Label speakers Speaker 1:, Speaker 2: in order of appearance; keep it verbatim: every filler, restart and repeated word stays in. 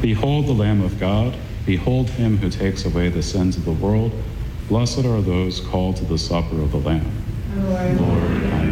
Speaker 1: Behold the Lamb of God. Behold him who takes away the sins of the world. Blessed are those called to the supper of the Lamb.
Speaker 2: Lord,
Speaker 1: Lord, I